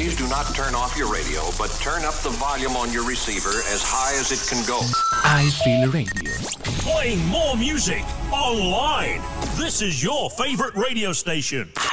Please do not turn off your radio, but turn up the volume on your receiver as high as it can go. I Feel Radio. Playing more music online. This is your favorite radio station.